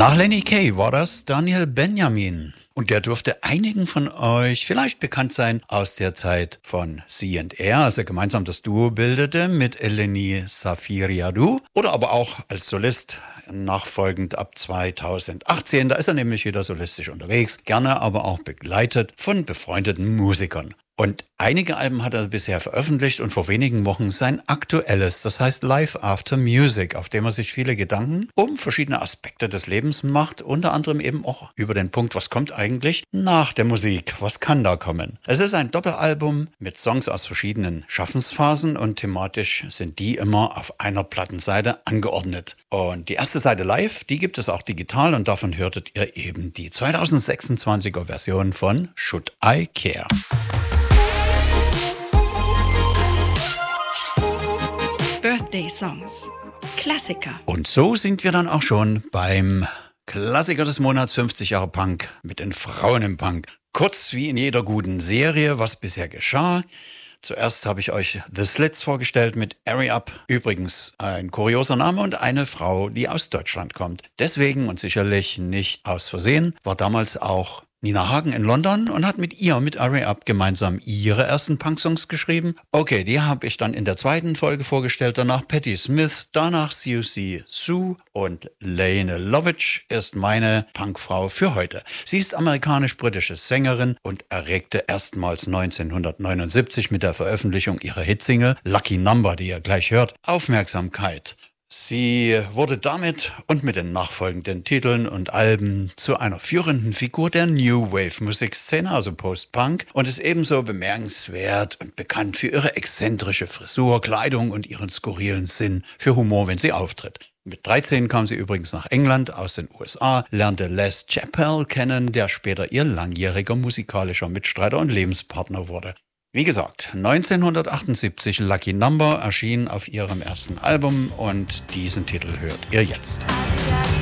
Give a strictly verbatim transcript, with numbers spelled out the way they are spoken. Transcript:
Nach Lenny Kaye war das Daniel Benjamin. Und der dürfte einigen von euch vielleicht bekannt sein aus der Zeit von C and R, als er gemeinsam das Duo bildete mit Eleni Safiriadou. Oder aber auch als Solist nachfolgend ab zweitausendachtzehn. Da ist er nämlich wieder solistisch unterwegs, gerne aber auch begleitet von befreundeten Musikern. Und einige Alben hat er bisher veröffentlicht und vor wenigen Wochen sein aktuelles, das heißt Life After Music, auf dem er sich viele Gedanken um verschiedene Aspekte des Lebens macht, unter anderem eben auch über den Punkt, was kommt eigentlich nach der Musik, was kann da kommen. Es ist ein Doppelalbum mit Songs aus verschiedenen Schaffensphasen und thematisch sind die immer auf einer Plattenseite angeordnet. Und die erste Seite live, die gibt es auch digital und davon hörtet ihr eben die zweitausendsechsundzwanziger Version von Should I Care. Birthday Songs. Klassiker. Und so sind wir dann auch schon beim Klassiker des Monats, fünfzig Jahre Punk mit den Frauen im Punk. Kurz wie in jeder guten Serie, was bisher geschah. Zuerst habe ich euch The Slits vorgestellt mit Airy Up. Übrigens ein kurioser Name und eine Frau, die aus Deutschland kommt. Deswegen und sicherlich nicht aus Versehen war damals auch Nina Hagen in London und hat mit ihr, mit Airy Up, gemeinsam ihre ersten Punk-Songs geschrieben. Okay, die habe ich dann in der zweiten Folge vorgestellt. Danach Patti Smith, danach Siouxsie Sioux und Lene Lovitch ist meine Punkfrau für heute. Sie ist amerikanisch-britische Sängerin und erregte erstmals neunzehnhundertneunundsiebzig mit der Veröffentlichung ihrer Hitsingle Lucky Number, die ihr gleich hört, Aufmerksamkeit. Sie wurde damit und mit den nachfolgenden Titeln und Alben zu einer führenden Figur der New Wave Musikszene, also Post-Punk, und ist ebenso bemerkenswert und bekannt für ihre exzentrische Frisur, Kleidung und ihren skurrilen Sinn für Humor, wenn sie auftritt. Mit dreizehn kam sie übrigens nach England aus den U S A, lernte Les Chappell kennen, der später ihr langjähriger musikalischer Mitstreiter und Lebenspartner wurde. Wie gesagt, neunzehnhundertachtundsiebzig Lucky Number erschien auf ihrem ersten Album und diesen Titel hört ihr jetzt.